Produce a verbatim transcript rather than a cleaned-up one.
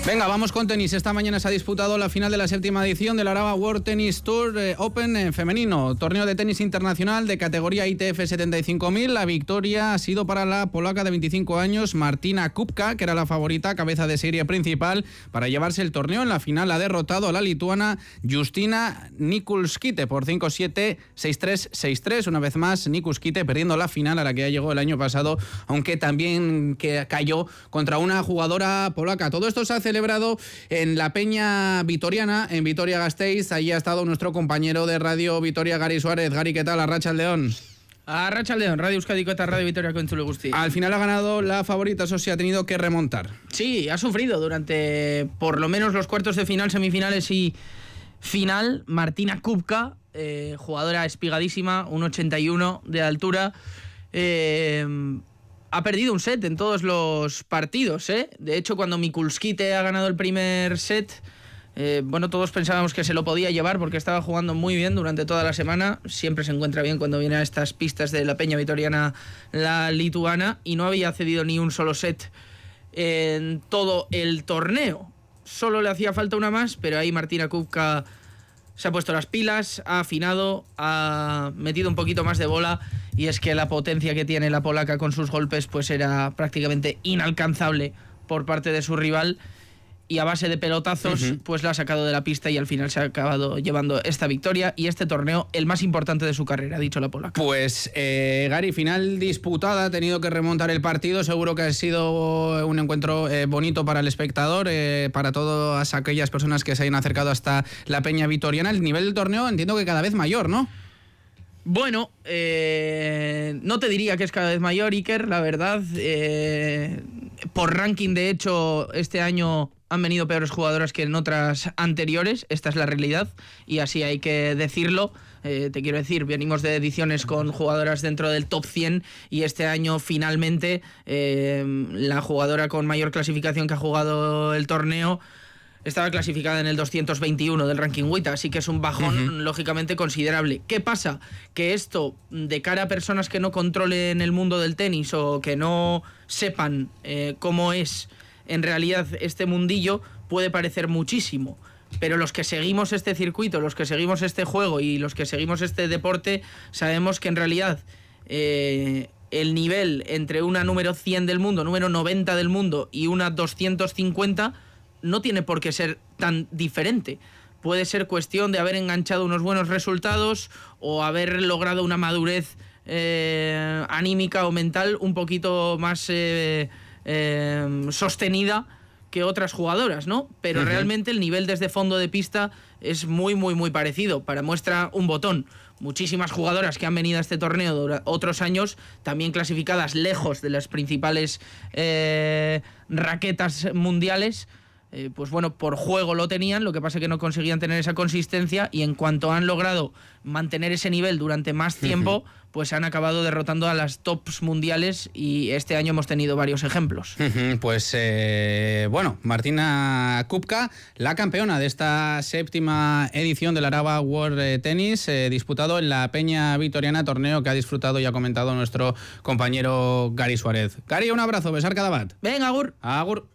Venga, vamos con tenis. Esta mañana se ha disputado la final de la séptima edición del Araba World Tennis Tour eh, Open en femenino, torneo de tenis internacional de categoría I T F setenta y cinco mil. La victoria ha sido para la polaca de veinticinco años, Martina Kupka, que era la favorita, cabeza de serie principal, para llevarse el torneo. En la final ha derrotado a la lituana Justina Nikulskite por cinco siete, seis tres, seis tres. Una vez más, Nikulskite perdiendo la final a la que ya llegó el año pasado, aunque también que cayó contra una jugadora polaca. Todo esto se hace celebrado en la Peña Vitoriana, en Vitoria-Gasteiz. Allí ha estado nuestro compañero de radio Vitoria, Gary Suárez. Gary, ¿qué tal? Arratsaldeon. Arratsaldeon, Radio Euskadi eta Radio Vitoria con Zule Guzti. Al final ha ganado la favorita, eso sí, ha tenido que remontar. Sí, ha sufrido durante por lo menos los cuartos de final, semifinales y final. Martina Kupka, eh, jugadora espigadísima, uno ochenta y uno de altura. Eh... Ha perdido un set en todos los partidos, ¿eh? De hecho, cuando Nikulskite ha ganado el primer set, eh, bueno, todos pensábamos que se lo podía llevar porque estaba jugando muy bien durante toda la semana. Siempre se encuentra bien cuando viene a estas pistas de la Peña Vitoriana la lituana, y no había cedido ni un solo set en todo el torneo. Solo le hacía falta una más, pero ahí Martina Kupka se ha puesto las pilas, ha afinado, ha metido un poquito más de bola, y es que la potencia que tiene la polaca con sus golpes pues era prácticamente inalcanzable por parte de su rival, y a base de pelotazos uh-huh. pues la ha sacado de la pista, y al final se ha acabado llevando esta victoria y este torneo, el más importante de su carrera, ha dicho la polaca. Pues eh, Gary, final disputada, ha tenido que remontar el partido. Seguro que ha sido un encuentro eh, bonito para el espectador, eh, para todas aquellas personas que se hayan acercado hasta la Peña Vitoriana. El nivel del torneo entiendo que cada vez mayor, ¿no? Bueno, eh, no te diría que es cada vez mayor, Iker, la verdad. Eh, por ranking, de hecho, este año han venido peores jugadoras que en otras anteriores. Esta es la realidad y así hay que decirlo. Eh, te quiero decir, venimos de ediciones con jugadoras dentro del top cien, y este año finalmente eh, la jugadora con mayor clasificación que ha jugado el torneo estaba clasificada en el doscientos veintiuno del ranking W I T A, así que es un bajón uh-huh. lógicamente considerable. ¿Qué pasa? Que esto, de cara a personas que no controlen el mundo del tenis o que no sepan eh, cómo es en realidad este mundillo, puede parecer muchísimo. Pero los que seguimos este circuito, los que seguimos este juego y los que seguimos este deporte, sabemos que en realidad eh, el nivel entre una número cien del mundo, número noventa del mundo y una doscientos cincuenta no tiene por qué ser tan diferente. Puede ser cuestión de haber enganchado unos buenos resultados o haber logrado una madurez eh, anímica o mental un poquito más eh, eh, sostenida que otras jugadoras, ¿no? Pero uh-huh. realmente el nivel desde fondo de pista es muy, muy, muy parecido. Para muestra un botón, muchísimas jugadoras que han venido a este torneo durante otros años, también clasificadas lejos de las principales eh, raquetas mundiales, Eh, pues bueno, por juego lo tenían, lo que pasa es que no conseguían tener esa consistencia, y en cuanto han logrado mantener ese nivel durante más tiempo, uh-huh. pues han acabado derrotando a las tops mundiales, y este año hemos tenido varios ejemplos. Uh-huh. Pues eh, bueno, Martina Kupka, la campeona de esta séptima edición del Araba World Tennis, eh, disputado en la Peña Vitoriana, torneo que ha disfrutado y ha comentado nuestro compañero Gary Suárez. Gary, un abrazo, besar cada bat. Venga, agur. Agur.